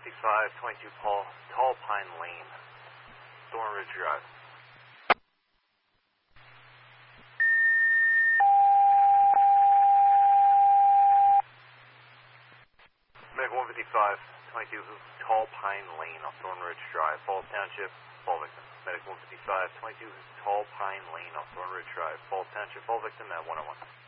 155, 22 Tall Pine Lane, Thorn Ridge Drive. Medic 155, 22 Tall Pine Lane off Thorn Ridge Drive, Falls Township, fall victim. Medic 155, 22 Tall Pine Lane off Thorn Ridge Drive, Falls Township, fall victim at 101.